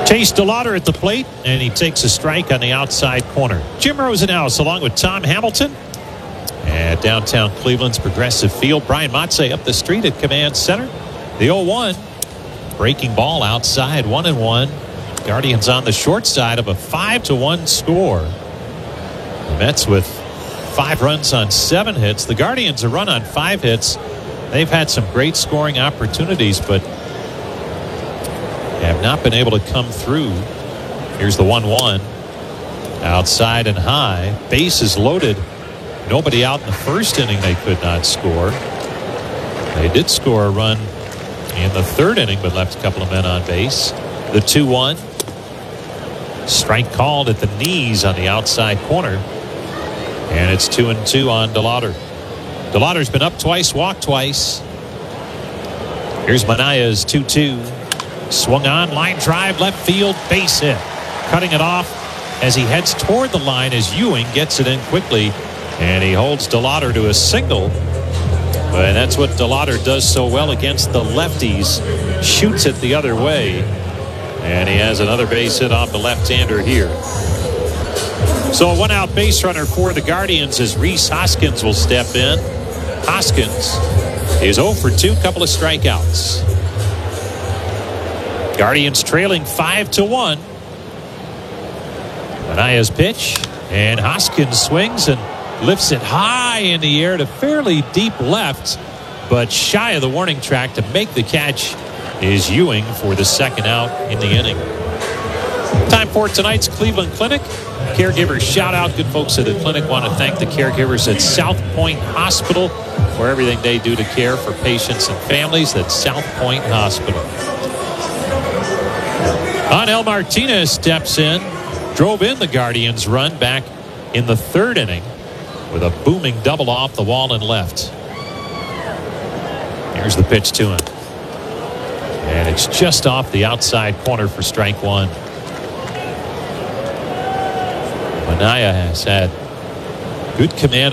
Chase DeLauder at the plate, and he takes a strike on the outside corner. Jim Rosenhaus along with Tom Hamilton at downtown Cleveland's Progressive Field. Brian Motze up the street at Command Center. The 0-1. Breaking ball outside, 1-1. Guardians on the short side of a 5-1 score. The Mets with 5 runs on 7 hits. The Guardians a run on 5 hits. They've had some great scoring opportunities, but have not been able to come through. Here's the 1-1. Outside and high. Bases loaded. Nobody out in the first inning. They could not score. They did score a run in the 3rd inning, but left a couple of men on base. The 2-1. Strike called at the knees on the outside corner. And it's 2-2 on DeLauder. DeLauder's been up twice, walked twice. Here's Manaya's 2-2. Swung on, line drive, left field, base hit. Cutting it off as he heads toward the line as Ewing gets it in quickly. And he holds DeLauder to a single. And that's what DeLauder does so well against the lefties. Shoots it the other way. And he has another base hit off the left-hander here. So a 1-out base runner for the Guardians as Rhys Hoskins will step in. Hoskins is 0 for 2, couple of strikeouts. Guardians trailing 5-1. Manaya's pitch, and Hoskins swings and lifts it high in the air to fairly deep left, but shy of the warning track. To make the catch is Ewing for the 2nd out in the inning. Time for tonight's Cleveland Clinic. Caregivers shout out. Good folks at the clinic want to thank the caregivers at South Point Hospital for everything they do to care for patients and families. That's South Point Hospital. Angel Martinez steps in, drove in the Guardians' run back in the 3rd inning with a booming double off the wall and left. Here's the pitch to him. And it's just off the outside corner for strike 1. Manaya has had good command